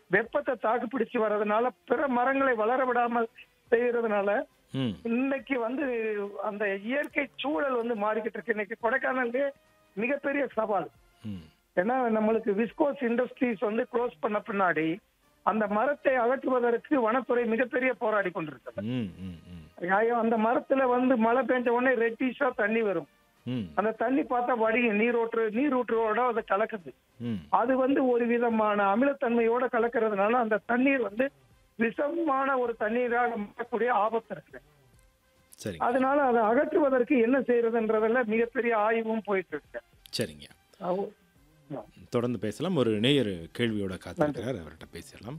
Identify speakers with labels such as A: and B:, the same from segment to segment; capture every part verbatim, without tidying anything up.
A: வெப்பத்தை தாக்கு பிடிச்சு வர்றதுனால பிற மரங்களை வளர விடாமல் செய்யறதுனால
B: ம்
A: இன்னைக்கு வந்து அந்த இயற்கை சூழல் வந்து மாறிக்கிட்டு இருக்கு. இன்னைக்கு கொடைக்கானல்லே மிகப்பெரிய சவால்.
B: ம்
A: ஏன்னா நம்மளுக்கு விஸ்கோஸ் இண்டஸ்ட்ரீஸ் வந்து க்ளோஸ் பண்ண பின்னாடி அந்த மரத்தை அகற்றுவதற்கு வனத்துறை மிகப்பெரிய போராடி கொண்டிருக்கிறது.
B: ம் ம் ம்
A: நியாயம், அந்த மரத்துல வந்து மழை பெஞ்ச உடனே ரெட்டிஷா தண்ணி வரும்.
B: ம்
A: அந்த தண்ணி பார்த்தா வடியும், நீரோற்று நீரூற்றோட அதை கலக்குது.
B: ம்
A: அது வந்து ஒரு விதமான அமிலத்தன்மையோட கலக்கிறதுனால அந்த தண்ணீர் வந்து விஷமான ஒரு தண்ணீராக மாறக்கூடிய ஆபத்து இருக்கு.
B: சரிங்க
A: அதனால அதை அகற்றுவதற்கு என்ன செய்யறதுன்றதுல மிகப்பெரிய ஆய்வும் போயிட்டு இருக்கு.
B: சரிங்க
A: அவ-
B: தொடர்ந்து பேசலாம். ஒரு நேயர் கேள்வியோட காத்திருக்கிறார், அவர்கிட்ட பேசலாம்.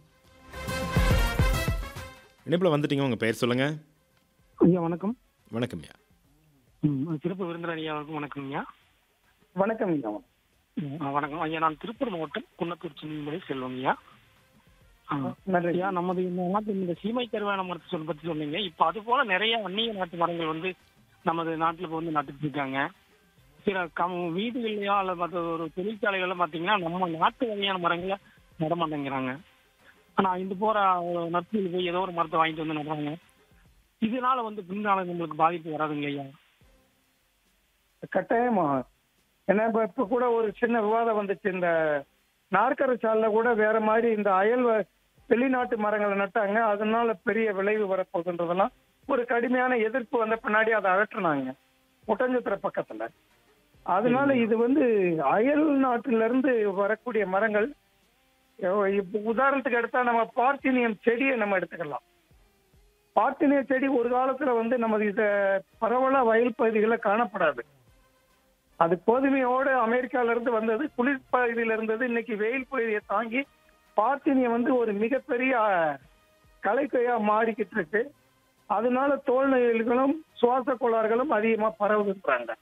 B: இணைப்பில் வந்துட்டீங்க, உங்கள் பெயர் சொல்லுங்க.
C: ஐயா வணக்கம்.
B: வணக்கம் ஐயா.
C: ம், சிறப்பு விருந்தினர் ஐயா வணக்கம். வணக்கம் ஐயா.
A: வணக்கம் ஐயா.
C: ம், ஆ, வணக்கம் ஐயா. நான் திருப்பூர் மாவட்டம் குன்னத்தூர் சின்னமலை செல்வம் ஐயா. ஆ,
A: நன்றி.
C: ஐயா, நமது இந்த நாட்டு இந்த சீமை கருவான மரத்தை சொல் பற்றி சொன்னீங்க. இப்போ அது போல நிறைய அந்நிய நாட்டு மரங்கள் வந்து நமது நாட்டில் இப்போ வந்து நட்டுட்டு இருக்காங்க. சில கம் வீடுகள்லையோ அல்லது மற்ற ஒரு தொழிற்சாலைகள்ல பார்த்தீங்கன்னா நம்ம நாட்டு வகையான மரங்களை நட மாட்டேங்கிறாங்க. ஆனால் இந்த போற நட்பில் போய் ஏதோ ஒரு மரத்தை வாங்கிட்டு வந்து நடுறாங்க. இதனால வந்து பின்னால நம்மளுக்கு பாதிப்பு வராதுங்க ஐயா?
A: கட்டாயமா. ஏன்னா இப்ப இப்ப கூட ஒரு சின்ன விவாதம் வந்துச்சு. இந்த நாற்கர சாலைல கூட வேற மாதிரி இந்த அயல் வ- வெளிநாட்டு மரங்களை நட்டாங்க, அதனால பெரிய விளைவு வரப்போகுதுன்றதெல்லாம் ஒரு கடுமையான எதிர்ப்பு வந்த பின்னாடி அதை அகற்றினாங்க ஒட்டஞ்சத்திர பக்கத்துல. அதனால இது வந்து அயல் நாட்டில இருந்து வரக்கூடிய மரங்கள். எவ்வ- இப்ப உதாரணத்துக்கு எடுத்தா நம்ம பார்த்தினியம் செடியை நம்ம எடுத்துக்கலாம். பார்த்தினிய செடி ஒரு காலத்துல வந்து நமது இத பரவலா வயல் பகுதிகளில் காணப்படாது. அது கோதுமையோடு அமெரிக்கால இருந்து வந்தது, குளிர் பகுதியில இருந்தது. இன்னைக்கு வெயில் பகுதியை தாங்கி பார்த்தினியம் வந்து ஒரு மிகப்பெரிய கலைக்கையா மாறிக்கிட்டு இருக்கு. அதனால தோல் நோய்களும் சுவாச கோளாறுகளும் அதிகமா பரவுதுன்றாங்க.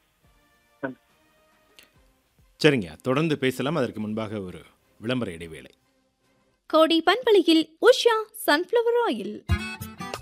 B: சரிங்க, தொடர்ந்து பேசலாம். அதற்கு முன்பாக ஒரு விளம்பர இடைவேளை.
D: கோடி பண்பலையில் உஷா சன்ஃப்ளவர் ஆயில்.